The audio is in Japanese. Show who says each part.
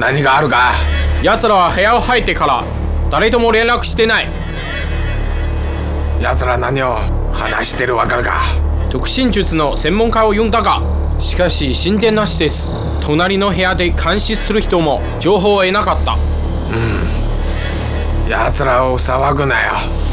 Speaker 1: 何があるか。
Speaker 2: 奴らは部屋を入ってから誰とも連絡してない。
Speaker 1: 奴ら何を話してるわかるか。
Speaker 2: 特進術の専門家を呼んだが、しかし進展なしです。隣の部屋で監視する人も情報を得なかった。
Speaker 1: 奴らを騒ぐなよ。